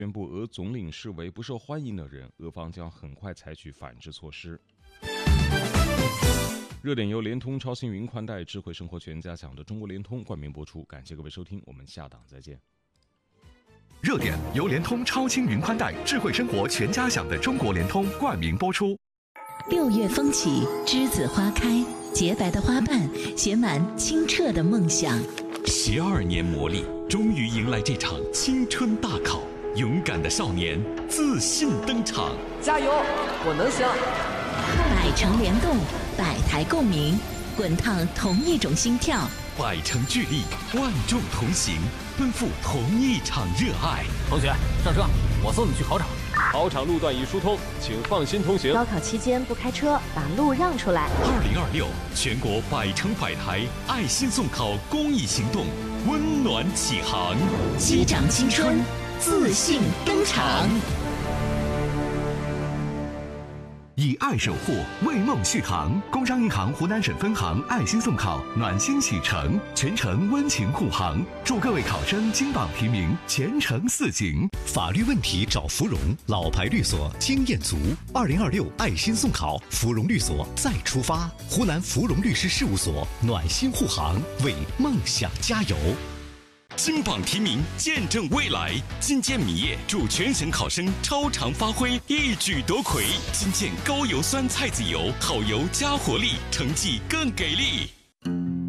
宣布俄总领视为不受欢迎的人，俄方将很快采取反制措施。热点由联通、超星云宽带、智慧生活全家享的中国联通冠名播出，感谢各位收听，我们下档再见。 热点由联通、超星云宽带、智慧生活全家享的中国联通冠名播出。 6月风起，栀子花开，洁白的花瓣写满清澈的梦想。 12年磨砺，终于迎来这场青春大考。勇敢的少年自信登场， 加油，我能行！ 百城联动，百台共鸣，滚烫同一种心跳， 百城聚力，万众同行，奔赴同一场热爱。 同学，上车，我送你去考场。 考场路段已疏通，请放心通行。 高考期间不开车，把路让出来。 2026全国百城百台爱心送考公益行动温暖启航， 击掌青春，自信登场。 以爱守护，为梦续航。工商银行湖南省分行爱心送考，暖心启程，全程温情护航，祝各位考生金榜题名，前程似锦。 法律问题找芙蓉，老牌律所经验足。2026爱心送考，芙蓉律所再出发。湖南芙蓉律师事务所暖心护航，为梦想加油。 金榜题名，见证未来。金健米业祝全省考生超常发挥，一举夺魁。金健高油酸菜籽油，好油加活力，成绩更给力。